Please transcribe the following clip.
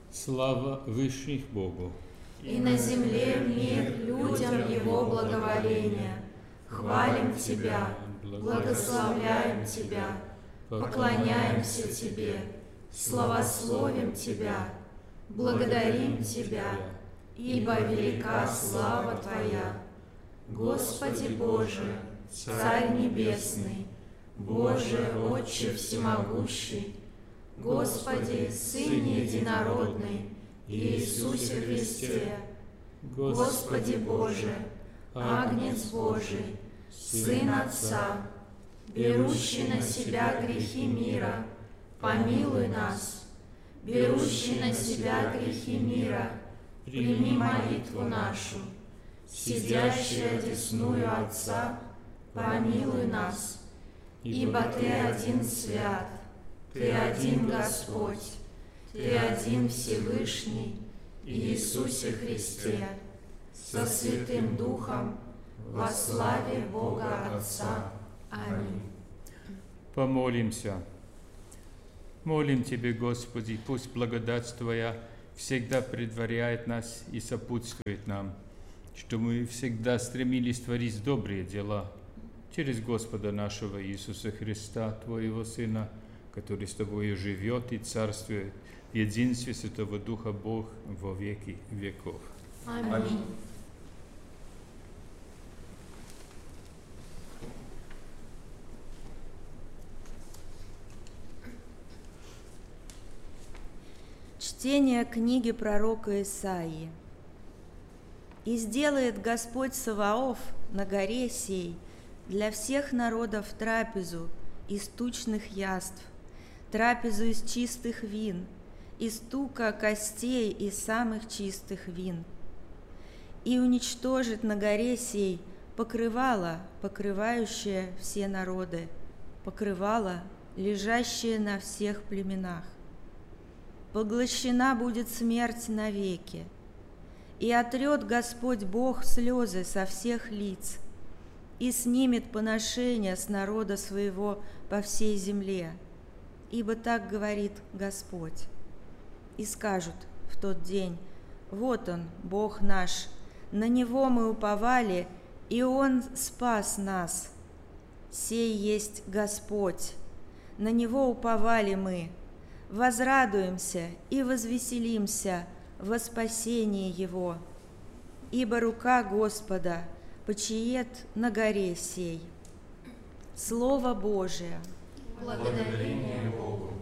Слава вышних Богу! И на земле мир людям Его благоволения. Хвалим Тебя, благословляем Тебя, поклоняемся Тебе, славословим Тебя, благодарим Тебя, ибо велика слава Твоя. Господи Боже, Царь Небесный, Боже, Отче Всемогущий, Господи, Сыне Единородный, Иисусе Христе, Господи Боже, Агнец Божий, Сын Отца, берущий на себя грехи мира, помилуй нас. Берущий на себя грехи мира, прими молитву нашу. Сидящий одесную Отца, помилуй нас. Ибо Ты один свят, Ты один Господь, Ты один Всевышний, Иисусе Христе, со Святым Духом, во славе Бога Отца. Аминь. Помолимся. Молим Тебе, Господи, пусть благодать Твоя всегда предваряет нас и сопутствует нам, чтобы мы всегда стремились творить добрые дела через Господа нашего Иисуса Христа, Твоего Сына, который с Тобою живет и царствует в единстве Святого Духа Бог во веки веков. Аминь. Чтение книги пророка Исаии. «И сделает Господь Саваоф на горе сей для всех народов трапезу из тучных яств, трапезу из чистых вин, из тука костей и самых чистых вин. И уничтожит на горе сей покрывало, покрывающее все народы, покрывало, лежащее на всех племенах. Поглощена будет смерть навеки, и отрет Господь Бог слезы со всех лиц, и снимет поношение с народа своего по всей земле, ибо так говорит Господь. И скажут в тот день: вот Он, Бог наш, на Него мы уповали, и Он спас нас. Сей есть Господь, на Него уповали мы. Возрадуемся и возвеселимся во спасении Его, ибо рука Господа почиет на горе сей». Слово Божие. Благодарение Богу.